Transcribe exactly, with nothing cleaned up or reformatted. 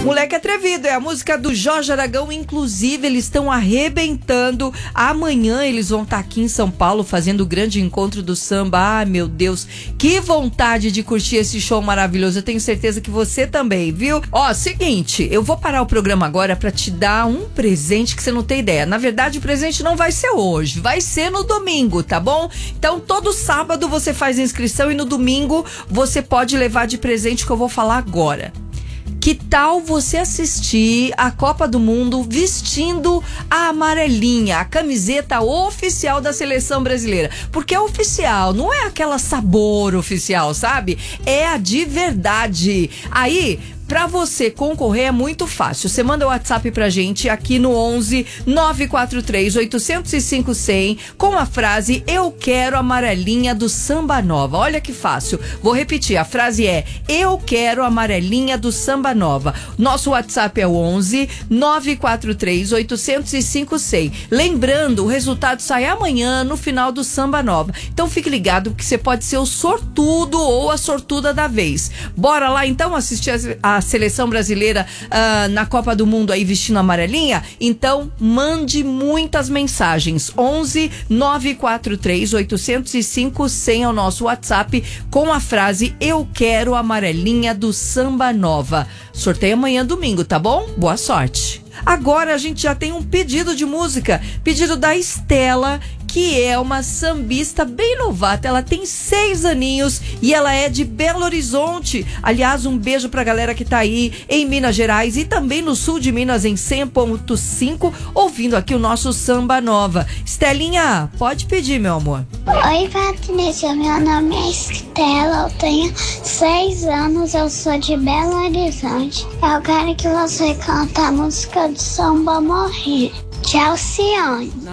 Moleque Atrevido é a música do Jorge Aragão. Inclusive, eles estão arrebentando. Amanhã eles vão estar aqui em São Paulo fazendo o grande encontro do samba. Ah, meu Deus, que vontade de curtir esse show maravilhoso. Eu tenho certeza que você também, viu? Ó, seguinte, eu vou parar o programa agora pra te dar um presente que você não tem ideia. Na verdade, o presente não vai ser hoje, vai ser no domingo, tá bom? Então, todo sábado você faz a inscrição e no domingo você pode levar de presente o que eu vou falar agora. Que tal você assistir a Copa do Mundo vestindo a amarelinha, a camiseta oficial da seleção brasileira? Porque é oficial, não é aquela sabor oficial, sabe? É a de verdade. Aí, pra você concorrer é muito fácil. Você manda o WhatsApp pra gente aqui no onze nove quatro três oito zero cinco zero zero com a frase "Eu quero a amarelinha do Samba Nova". Olha que fácil. Vou repetir, a frase é "Eu quero a amarelinha do Samba Nova". Nosso WhatsApp é o onze nove quatro três oito zero cinco zero. Lembrando, o resultado sai amanhã no final do Samba Nova. Então fique ligado que você pode ser o sortudo ou a sortuda da vez. Bora lá então assistir a a seleção brasileira uh, na Copa do Mundo aí vestindo amarelinha? Então mande muitas mensagens. onze nove quatro três oito zero cinco zero é o nosso WhatsApp com a frase "Eu quero a amarelinha do Samba Nova". Sorteio amanhã domingo, tá bom? Boa sorte. Agora a gente já tem um pedido de música, pedido da Estela, que é uma sambista bem novata. Ela tem seis aninhos e ela é de Belo Horizonte. Aliás, um beijo pra galera que tá aí em Minas Gerais e também no sul de Minas em cem ponto cinco, ouvindo aqui o nosso Samba Nova. Estelinha, pode pedir, meu amor. Oi, Patrícia, meu nome é Estela, eu tenho seis anos, eu sou de Belo Horizonte. Eu quero que você cante a música do Samba Morrer, de Alcione.